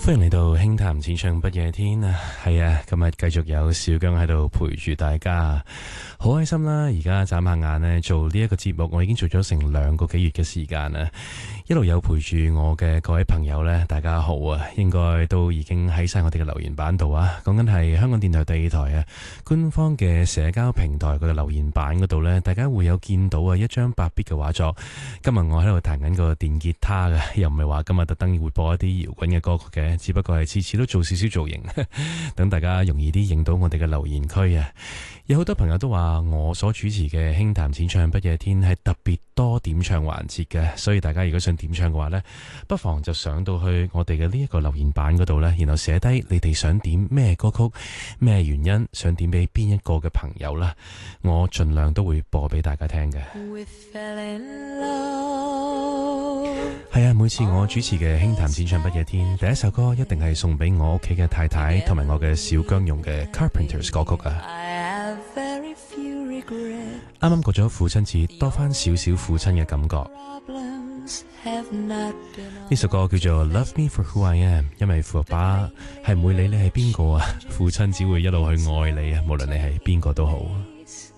歡迎嚟到輕談淺唱不夜天啊！係啊，今日繼續有小姜喺度陪住大家，好開心啦！而家眨下眼呢，做呢一個節目，我已經做咗成2個幾月嘅時間啦。一路有陪住我嘅各位朋友呢，大家好啊！應該都已經喺晒我哋嘅留言板度啊。講緊係香港電台第2台啊，官方嘅社交平台佢嘅留言板嗰度呢，大家會有見到啊一張白筆嘅畫作。今日我喺度彈緊個電吉他嘅，又唔係話今日特登會播一啲搖滾嘅歌曲嘅。只不過係次次都做少少造型，等大家容易啲影到我哋嘅留言區啊！有好多朋友都話我所主持嘅輕談淺唱不夜天係特別多點唱環節嘅，所以大家如果想點唱嘅話呢，不妨就上到去我哋嘅呢一個留言板嗰度呢，然後寫低你哋想點咩歌曲，咩原因想點俾邊一個嘅朋友啦，我盡量都會播俾大家聽嘅。係啊，每次我主持嘅輕談淺唱不夜天，第一首歌一定係送俾我屋企嘅太太同埋我嘅小姜用嘅 Carpenters 歌曲啊。啱啱過咗父親節，多翻少少父親嘅感覺。呢首歌叫做 Love Me For Who I Am， 因為父爸係唔會理你係邊個啊，父親只會一路去愛你啊，無論你係邊個都好。